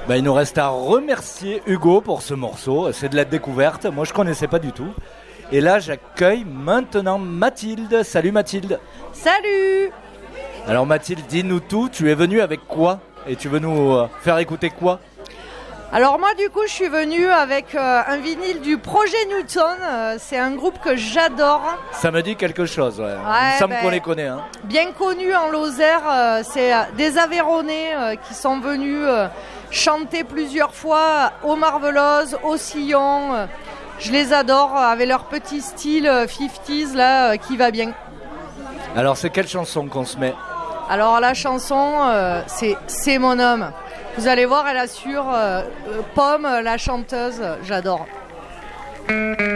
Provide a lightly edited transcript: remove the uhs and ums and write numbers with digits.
Il nous reste à remercier Hugo pour ce morceau. C'est de la découverte. Moi, je connaissais pas du tout. Et là, j'accueille maintenant Mathilde. Salut Mathilde. Salut. Alors Mathilde, dis-nous tout. Tu es venue avec quoi? Et tu veux nous faire écouter quoi? Alors moi du coup je suis venue avec un vinyle du Projet Newton, c'est un groupe que j'adore. Ça me dit quelque chose, ouais. Il semble qu'on les connaît. Hein. Bien connu en Lozère, c'est des Aveyronnais qui sont venus chanter plusieurs fois au Marvelose, au Sillon. Je les adore avec leur petit style 50s là qui va bien. Alors c'est quelle chanson qu'on se met? Alors la chanson c'est Mon homme. Vous allez voir, elle assure Pomme, la chanteuse, j'adore.